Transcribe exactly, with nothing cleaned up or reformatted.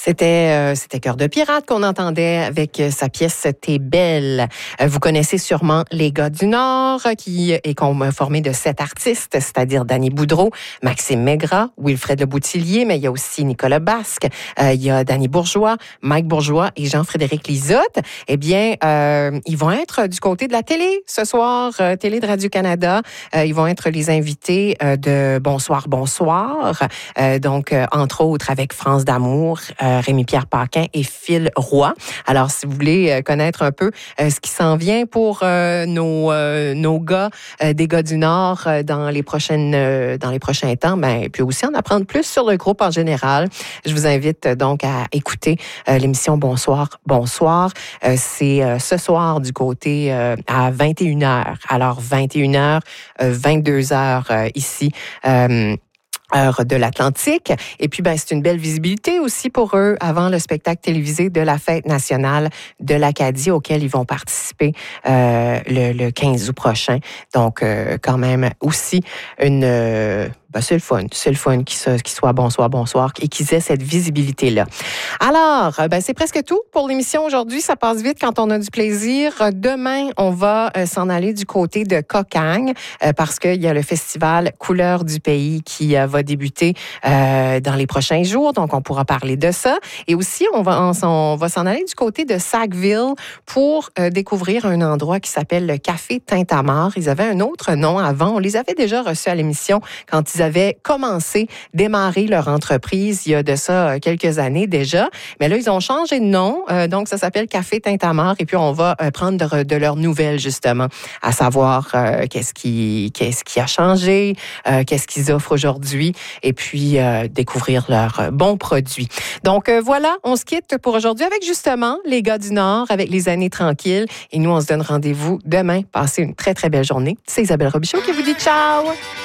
C'était euh, c'était Cœur de pirate qu'on entendait avec euh, sa pièce T'es belle. Euh, vous connaissez sûrement Les gars du Nord, euh, qui est formé de sept artistes, c'est-à-dire Danny Boudreau, Maxime Maigrat, Wilfred Le Boutillier, mais il y a aussi Nicolas Basque, euh, il y a Danny Bourgeois, Mike Bourgeois et Jean-Frédéric Lizotte. Eh bien, euh, ils vont être du côté de la télé ce soir, euh, télé de Radio-Canada. Euh, ils vont être les invités euh, de Bonsoir, Bonsoir. Euh, donc, euh, entre autres, avec France d'amour, euh, Rémi-Pierre Paquin et Phil Roy. Alors, si vous voulez euh, connaître un peu euh, ce qui s'en vient pour euh, nos euh, nos gars euh, des gars du Nord euh, dans les prochaines euh, dans les prochains temps, ben et puis aussi en apprendre plus sur le groupe en général, je vous invite euh, donc à écouter euh, l'émission Bonsoir Bonsoir. Euh, c'est euh, ce soir du côté euh, à vingt et une heures. Alors vingt et une heures, euh, vingt-deux heures euh, ici. Euh, heure de l'Atlantique. Et puis, ben, c'est une belle visibilité aussi pour eux avant le spectacle télévisé de la Fête nationale de l'Acadie auquel ils vont participer euh, le, le quinze août prochain. Donc, euh, quand même aussi une... Euh, ben, c'est le fun. C'est le fun qu'il qu soit bonsoir, bonsoir et qu'ils aient cette visibilité-là. Alors, ben, c'est presque tout pour l'émission aujourd'hui. Ça passe vite quand on a du plaisir. Demain, on va euh, s'en aller du côté de Cocagne euh, parce qu'il y a le festival Couleurs du pays qui euh, va débuter euh, dans les prochains jours. Donc, on pourra parler de ça. Et aussi, on va, on, on va s'en aller du côté de Sackville pour euh, découvrir un endroit qui s'appelle le Café Tintamarre. Ils avaient un autre nom avant. On les avait déjà reçus à l'émission quand ils avaient commencé, démarré leur entreprise il y a de ça quelques années déjà. Mais là, ils ont changé de nom. Euh, donc, ça s'appelle Café Tintamarre. Et puis, on va euh, prendre de, de leurs nouvelles, justement, à savoir euh, qu'est-ce qui, qu'est-ce qui a changé, euh, qu'est-ce qu'ils offrent aujourd'hui, et puis euh, découvrir leurs euh, bons produits. Donc, euh, voilà, on se quitte pour aujourd'hui avec, justement, les gars du Nord, avec les années tranquilles. Et nous, on se donne rendez-vous demain. Passez une très, très belle journée. C'est Isabelle Robichaud qui vous dit ciao!